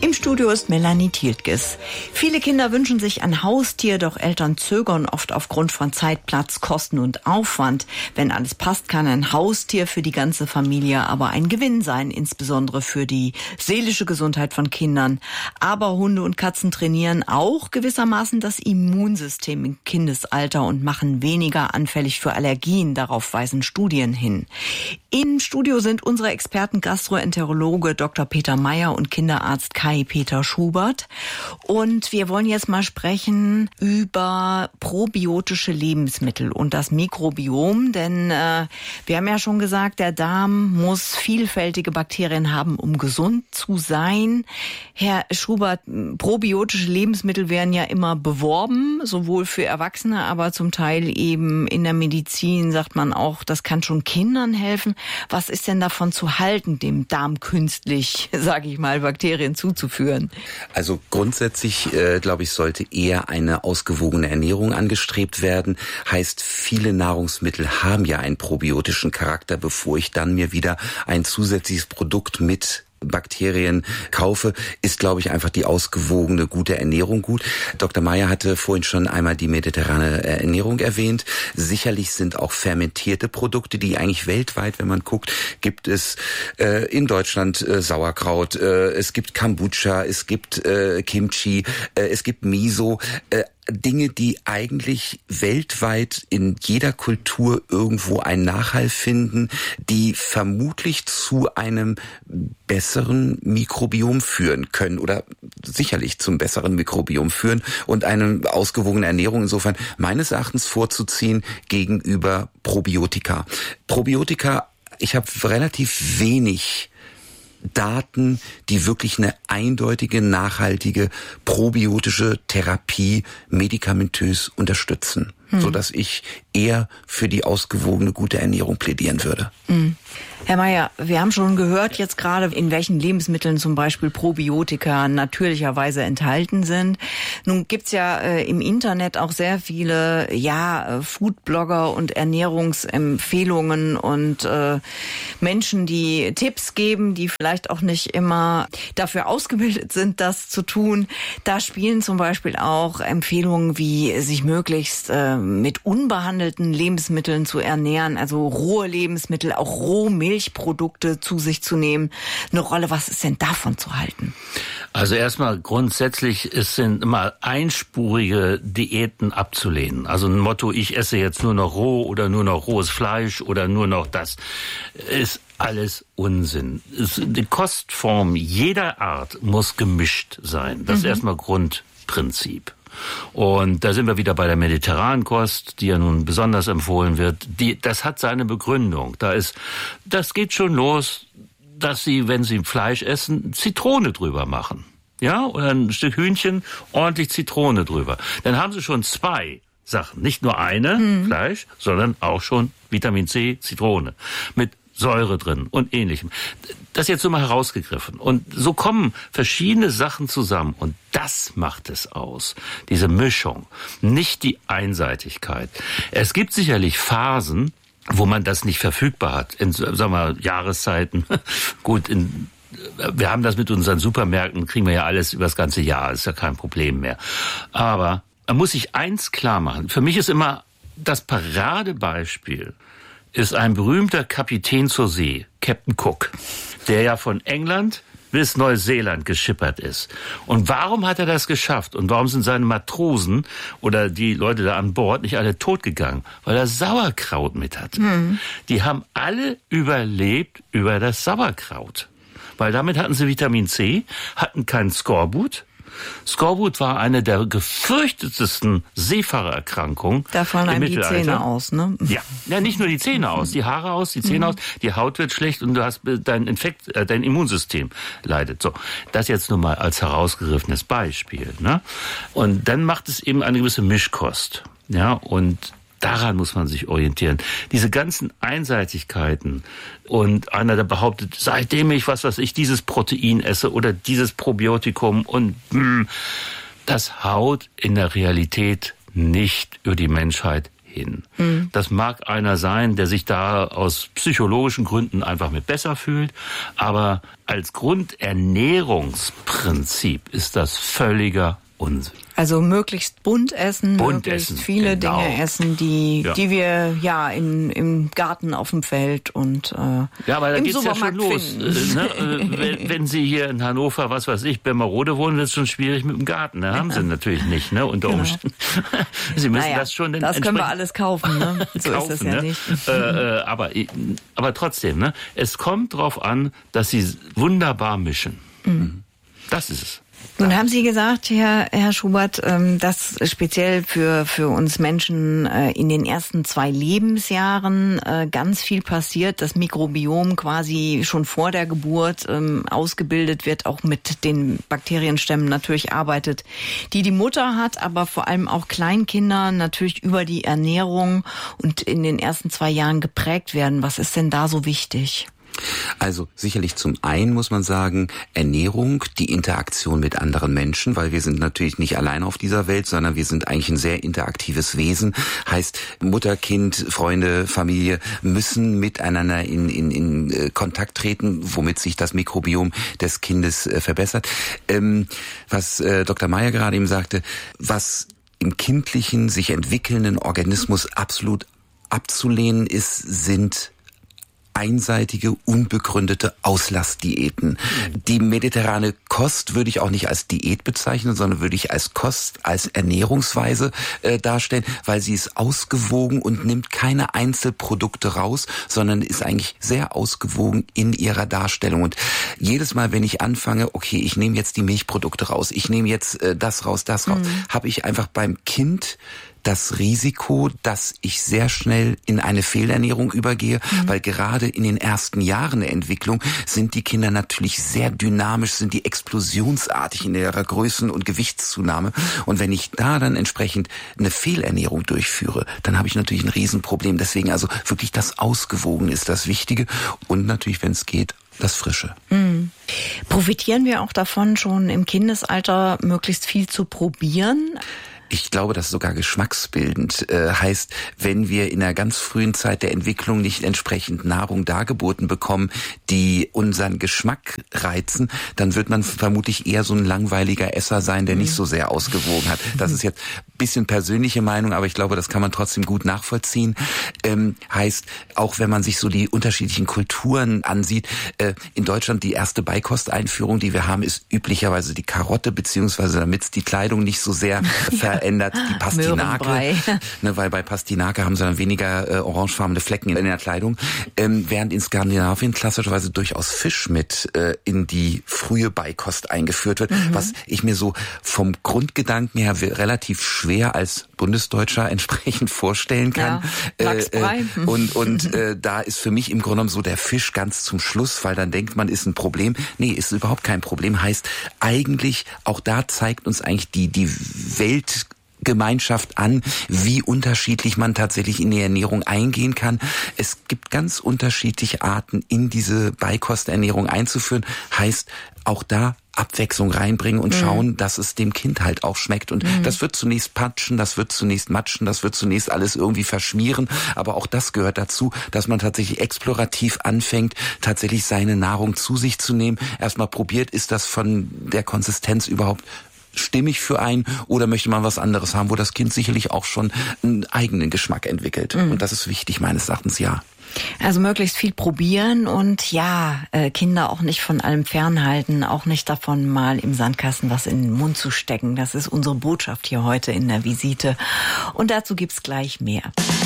Im Studio ist Melanie Tieltges. Viele Kinder wünschen sich ein Haustier, doch Eltern zögern oft aufgrund von Zeit, Platz, Kosten und Aufwand. Wenn alles passt, kann ein Haustier für die ganze Familie aber ein Gewinn sein, insbesondere für die seelische Gesundheit von Kindern. Aber Hunde und Katzen trainieren auch gewissermaßen das Immunsystem im Kindesalter und machen weniger anfällig für Allergien. Darauf weisen Studien hin. Im Studio sind unsere Experten Gastroenterologe Dr. Peter Meyer und Kinderarzt Kai-Peter Schubert. Und wir wollen jetzt mal sprechen über probiotische Lebensmittel und das Mikrobiom. Denn wir haben ja schon gesagt, der Darm muss vielfältige Bakterien haben, um gesund zu sein. Herr Schubert, probiotische Lebensmittel werden ja immer beworben, sowohl für Erwachsene, aber zum Teil eben in der Medizin sagt man auch, das kann schon Kindern helfen. Was ist denn davon zu halten, dem Darm künstlich, sage ich mal, Bakterien zuzuführen? Also grundsätzlich, glaube ich, sollte eher eine ausgewogene Ernährung angestrebt werden. Heißt, viele Nahrungsmittel haben ja einen probiotischen Charakter, bevor ich dann mir wieder ein zusätzliches Produkt mit Bakterien kaufe, ist, glaube ich, einfach die ausgewogene, gute Ernährung gut. Dr. Meyer hatte vorhin schon einmal die mediterrane Ernährung erwähnt. Sicherlich sind auch fermentierte Produkte, die eigentlich weltweit, wenn man guckt, gibt es in Deutschland Sauerkraut, es gibt Kombucha, es gibt Kimchi, es gibt Miso, Dinge, die eigentlich weltweit in jeder Kultur irgendwo einen Nachhall finden, die vermutlich zu einem besseren Mikrobiom führen können oder sicherlich zum besseren Mikrobiom führen und eine ausgewogene Ernährung insofern meines Erachtens vorzuziehen gegenüber Probiotika. Probiotika, ich habe relativ wenig Daten, die wirklich eine eindeutige, nachhaltige probiotische Therapie medikamentös unterstützen, sodass ich eher für die ausgewogene, gute Ernährung plädieren würde. Herr Meyer, wir haben schon gehört jetzt gerade, in welchen Lebensmitteln zum Beispiel Probiotika natürlicherweise enthalten sind. Nun gibt's ja im Internet auch sehr viele Foodblogger und Ernährungsempfehlungen und Menschen, die Tipps geben, die vielleicht auch nicht immer dafür ausgebildet sind, das zu tun. Da spielen zum Beispiel auch Empfehlungen, wie sich möglichst mit unbehandelten Lebensmitteln zu ernähren, also rohe Lebensmittel, auch Rohmilchprodukte zu sich zu nehmen, eine Rolle. Was ist denn davon zu halten? Also erstmal grundsätzlich, es sind immer einspurige Diäten abzulehnen. Also ein Motto, ich esse jetzt nur noch roh oder nur noch rohes Fleisch oder nur noch das, ist alles Unsinn. Die Kostform jeder Art muss gemischt sein. Das ist erstmal Grundprinzip. Und da sind wir wieder bei der mediterranen Kost, die ja nun besonders empfohlen wird. Das hat seine Begründung. Das geht schon los, dass Sie, wenn Sie Fleisch essen, Zitrone drüber machen. Ja, oder ein Stück Hühnchen, ordentlich Zitrone drüber. Dann haben Sie schon zwei Sachen. Nicht nur eine, Fleisch, sondern auch schon Vitamin C, Zitrone. Mit Säure drin und Ähnlichem. Das jetzt so mal herausgegriffen. Und so kommen verschiedene Sachen zusammen. Und das macht es aus. Diese Mischung. Nicht die Einseitigkeit. Es gibt sicherlich Phasen, wo man das nicht verfügbar hat. In, sagen wir, Jahreszeiten. Gut, wir haben das mit unseren Supermärkten, kriegen wir ja alles über das ganze Jahr. Ist ja kein Problem mehr. Aber man muss sich eins klar machen. Für mich ist immer das Paradebeispiel ist ein berühmter Kapitän zur See, Captain Cook, der ja von England bis Neuseeland geschippert ist. Und warum hat er das geschafft? Und warum sind seine Matrosen oder die Leute da an Bord nicht alle totgegangen? Weil er Sauerkraut mit hatte. Die haben alle überlebt über das Sauerkraut. Weil damit hatten sie Vitamin C, hatten kein Skorbut. Skorbut war eine der gefürchtetsten Seefahrererkrankungen. Da fallen einem die Zähne aus, ne? Ja, nicht nur die Zähne aus, die Haare aus, die Zähne aus, die Haut wird schlecht und du hast dein Immunsystem leidet. So, das jetzt nur mal als herausgegriffenes Beispiel, ne? Und dann macht es eben eine gewisse Mischkost, ja, und daran muss man sich orientieren. Diese ganzen Einseitigkeiten und einer, der behauptet, seitdem ich, dieses Protein esse oder dieses Probiotikum und das haut in der Realität nicht über die Menschheit hin. Das mag einer sein, der sich da aus psychologischen Gründen einfach mit besser fühlt, aber als Grundernährungsprinzip ist das völliger Unsinn. Also möglichst bunt essen, möglichst viele Dinge essen, die wir im Garten, auf dem Feld und aber da im geht's Supermarkt ja schon los. Wenn Sie hier in Hannover, was weiß ich, Bemmerode wohnen, wird es schon schwierig mit dem Garten. Da haben Sie natürlich nicht, ne, unter Umständen. Sie müssen das schon das können wir alles kaufen, ne? So kaufen, ist es ja nicht. Aber trotzdem, ne? Es kommt drauf an, dass Sie wunderbar mischen. Das ist es. Nun haben Sie gesagt, Herr Schubert, dass speziell für uns Menschen in den ersten 2 Lebensjahren ganz viel passiert, das Mikrobiom quasi schon vor der Geburt ausgebildet wird, auch mit den Bakterienstämmen natürlich arbeitet, die Mutter hat, aber vor allem auch Kleinkinder natürlich über die Ernährung und in den ersten 2 Jahren geprägt werden. Was ist denn da so wichtig? Also sicherlich zum einen muss man sagen, Ernährung, die Interaktion mit anderen Menschen, weil wir sind natürlich nicht allein auf dieser Welt, sondern wir sind eigentlich ein sehr interaktives Wesen. Heißt, Mutter, Kind, Freunde, Familie müssen miteinander in Kontakt treten, womit sich das Mikrobiom des Kindes verbessert. Was Dr. Meyer gerade eben sagte, was im kindlichen, sich entwickelnden Organismus absolut abzulehnen ist, sind einseitige, unbegründete Auslassdiäten. Die mediterrane Kost würde ich auch nicht als Diät bezeichnen, sondern würde ich als Kost, als Ernährungsweise darstellen, weil sie ist ausgewogen und nimmt keine Einzelprodukte raus, sondern ist eigentlich sehr ausgewogen in ihrer Darstellung. Und jedes Mal, wenn ich anfange, okay, ich nehme jetzt die Milchprodukte raus, ich nehme jetzt das raus, habe ich einfach beim Kind das Risiko, dass ich sehr schnell in eine Fehlernährung übergehe, weil gerade in den ersten Jahren der Entwicklung sind die Kinder natürlich sehr dynamisch, sind die explosionsartig in ihrer Größen- und Gewichtszunahme. Und wenn ich da dann entsprechend eine Fehlernährung durchführe, dann habe ich natürlich ein Riesenproblem. Deswegen also wirklich das Ausgewogene ist das Wichtige und natürlich, wenn es geht, das Frische. Profitieren wir auch davon, schon im Kindesalter möglichst viel zu probieren? Ich glaube, das ist sogar geschmacksbildend. Heißt, wenn wir in einer ganz frühen Zeit der Entwicklung nicht entsprechend Nahrung dargeboten bekommen, die unseren Geschmack reizen, dann wird man vermutlich eher so ein langweiliger Esser sein, der nicht so sehr ausgewogen hat. Das ist jetzt ein bisschen persönliche Meinung, aber ich glaube, das kann man trotzdem gut nachvollziehen. Heißt, auch wenn man sich so die unterschiedlichen Kulturen ansieht, in Deutschland die erste Beikosteinführung, die wir haben, ist üblicherweise die Karotte, beziehungsweise damit es die Kleidung nicht so sehr verändert, die Pastinake, weil bei Pastinake haben sie dann weniger orangefarbene Flecken in der Kleidung, während in Skandinavien klassischerweise durchaus Fisch mit in die frühe Beikost eingeführt wird, was ich mir so vom Grundgedanken her relativ schwer als Bundesdeutscher entsprechend vorstellen kann. Ja, Lachsbrei. Und da ist für mich im Grunde genommen so der Fisch ganz zum Schluss, weil dann denkt man, ist ein Problem. Nee, ist überhaupt kein Problem. Heißt, eigentlich, auch da zeigt uns eigentlich die Weltgemeinschaft an, wie unterschiedlich man tatsächlich in die Ernährung eingehen kann. Es gibt ganz unterschiedliche Arten, in diese Beikosternährung einzuführen. Heißt, auch da Abwechslung reinbringen und schauen, dass es dem Kind halt auch schmeckt. Und das wird zunächst patschen, das wird zunächst matschen, das wird zunächst alles irgendwie verschmieren. Aber auch das gehört dazu, dass man tatsächlich explorativ anfängt, tatsächlich seine Nahrung zu sich zu nehmen. Erstmal probiert, ist das von der Konsistenz überhaupt stimmig für einen oder möchte man was anderes haben, wo das Kind sicherlich auch schon einen eigenen Geschmack entwickelt. Und das ist wichtig meines Erachtens, ja. Also möglichst viel probieren und Kinder auch nicht von allem fernhalten, auch nicht davon mal im Sandkasten was in den Mund zu stecken. Das ist unsere Botschaft hier heute in der Visite. Und dazu gibt's gleich mehr.